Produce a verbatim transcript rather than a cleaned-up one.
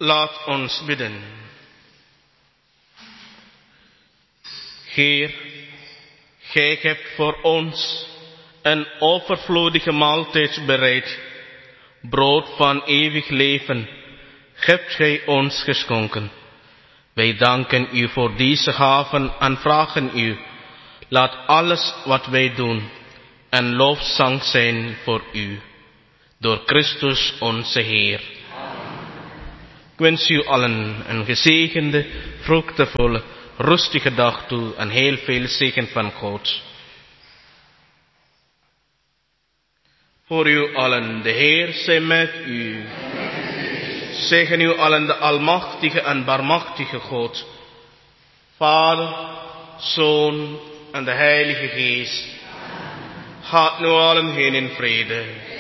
Laat ons bidden. Heer, gij hebt voor ons een overvloedige maaltijd bereid. Brood van eeuwig leven hebt gij ons geschonken. Wij danken u voor deze gaven en vragen u, laat alles wat wij doen een lofzang zijn voor u. Door Christus onze Heer. Ik wens u allen een gezegende, vruchtvolle, rustige dag toe en heel veel zegen van God. Voor u allen, de Heer zij met u. Zegen u allen de almachtige en barmachtige God, Vader, Zoon en de Heilige Geest. Gaat nu allen heen in vrede.